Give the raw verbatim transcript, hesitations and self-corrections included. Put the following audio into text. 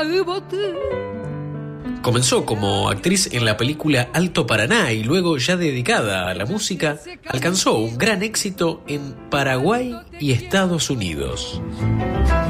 Comenzó como actriz en la película Alto Paraná y luego, ya dedicada a la música, alcanzó un gran éxito en Paraguay y Estados Unidos.